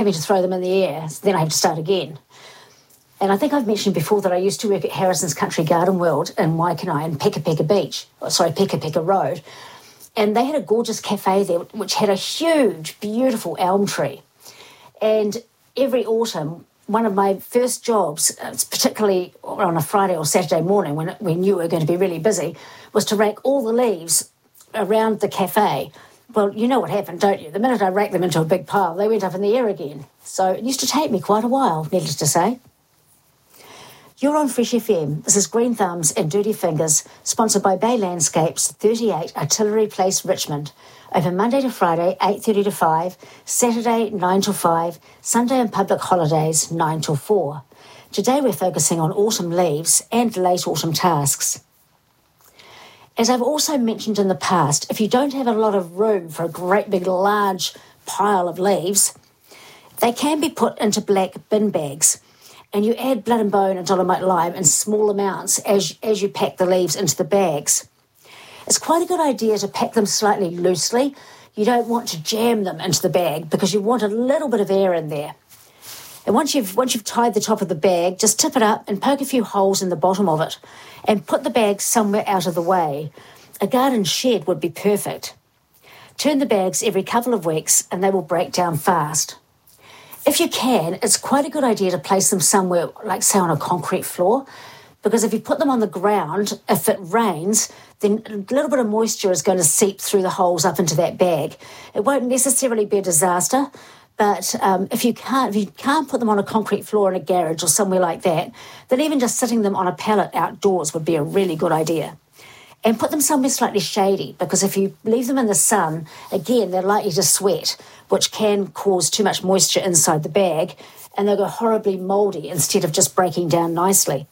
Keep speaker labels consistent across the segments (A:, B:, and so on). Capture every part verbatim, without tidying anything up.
A: having to throw them in the air, so then I have to start again. And I think I've mentioned before that I used to work at Harrison's Country Garden World in Waikanae in Peka Peka Beach, oh, sorry, Peka Peka Road. And they had a gorgeous cafe there which had a huge, beautiful elm tree. And every autumn, one of my first jobs, particularly on a Friday or Saturday morning when we knew we were going to be really busy, was to rake all the leaves around the cafe. Well, you know what happened, don't you? The minute I raked them into a big pile, they went up in the air again. So it used to take me quite a while, needless to say. You're on Fresh F M. This is Green Thumbs and Dirty Fingers, sponsored by Bay Landscapes, thirty-eight Artillery Place, Richmond. Open Monday to Friday, eight thirty to five, Saturday, nine till five, Sunday and public holidays, nine till four. Today we're focusing on autumn leaves and late autumn tasks. As I've also mentioned in the past, if you don't have a lot of room for a great big large pile of leaves, they can be put into black bin bags. And you add blood and bone and dolomite lime in small amounts as, as you pack the leaves into the bags. It's quite a good idea to pack them slightly loosely. You don't want to jam them into the bag because you want a little bit of air in there. And once you've once you've tied the top of the bag, just tip it up and poke a few holes in the bottom of it and put the bag somewhere out of the way. A garden shed would be perfect. Turn the bags every couple of weeks and they will break down fast. If you can, it's quite a good idea to place them somewhere, like say on a concrete floor, because if you put them on the ground, if it rains, then a little bit of moisture is going to seep through the holes up into that bag. It won't necessarily be a disaster, but um, if you can't, if you can't put them on a concrete floor in a garage or somewhere like that, then even just sitting them on a pallet outdoors would be a really good idea. And put them somewhere slightly shady, because if you leave them in the sun, again, they're likely to sweat, which can cause too much moisture inside the bag, and they'll go horribly mouldy instead of just breaking down nicely.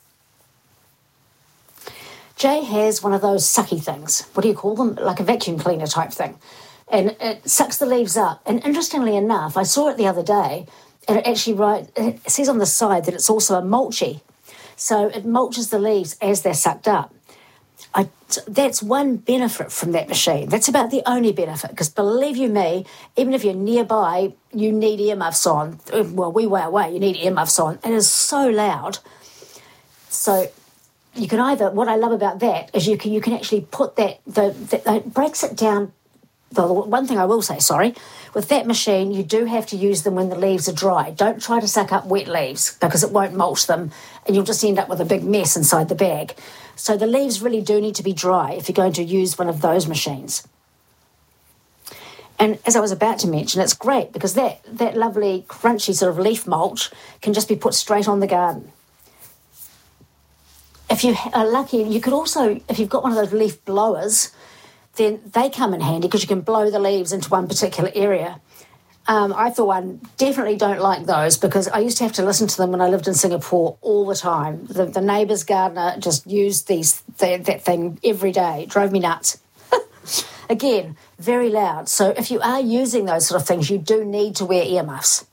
A: Jay has one of those sucky things. What do you call them? Like a vacuum cleaner type thing. And it sucks the leaves up. And interestingly enough, I saw it the other day, and it actually write, it says on the side that it's also a mulchy. So it mulches the leaves as they're sucked up. I, that's one benefit from that machine. That's about the only benefit, because believe you me, even if you're nearby, you need earmuffs on. Well, we way away, you need earmuffs on. It is so loud. So you can either, what I love about that is you can you can actually put that, the, the it breaks it down. The one thing I will say, sorry, with that machine, you do have to use them when the leaves are dry. Don't try to suck up wet leaves because it won't mulch them and you'll just end up with a big mess inside the bag. So the leaves really do need to be dry if you're going to use one of those machines. And as I was about to mention, it's great because that, that lovely crunchy sort of leaf mulch can just be put straight on the garden. If you are lucky, you could also, if you've got one of those leaf blowers, then they come in handy because you can blow the leaves into one particular area. Um, I, for one, definitely don't like those because I used to have to listen to them when I lived in Singapore all the time. The, the neighbour's gardener just used these the, that thing every day. It drove me nuts. Again, very loud. So if you are using those sort of things, you do need to wear earmuffs.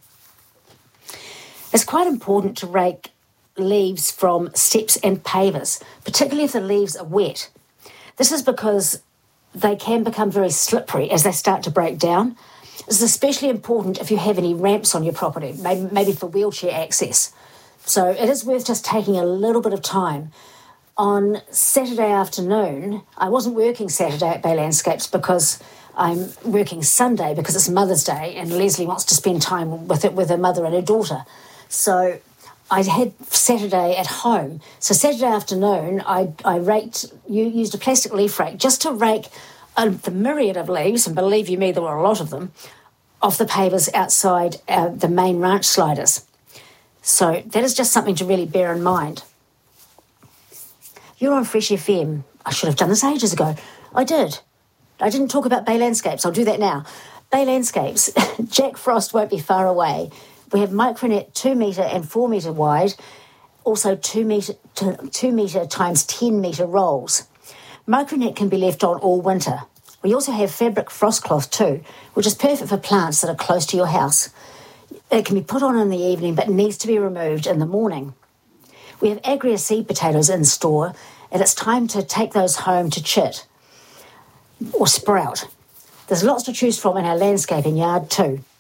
A: It's quite important to rake leaves from steps and pavers, particularly if the leaves are wet. This is because they can become very slippery as they start to break down. This is especially important if you have any ramps on your property, maybe, maybe for wheelchair access. So it is worth just taking a little bit of time. On Saturday afternoon, I wasn't working Saturday at Bay Landscapes because I'm working Sunday because it's Mother's Day and Leslie wants to spend time with it with her mother and her daughter. So I had Saturday at home. So Saturday afternoon, I, I raked, you used a plastic leaf rake just to rake uh, the myriad of leaves, and believe you me, there were a lot of them, off the pavers outside uh, the main ranch sliders. So that is just something to really bear in mind. You're on Fresh F M. I should have done this ages ago. I did. I didn't talk about Bay Landscapes. I'll do that now. Bay Landscapes, Jack Frost won't be far away. We have micronet two metre and four metre wide, also two metre, two metre times ten metre rolls. Micronet can be left on all winter. We also have fabric frost cloth too, which is perfect for plants that are close to your house. It can be put on in the evening but needs to be removed in the morning. We have Agria seed potatoes in store, and it's time to take those home to chit or sprout. There's lots to choose from in our landscaping yard too.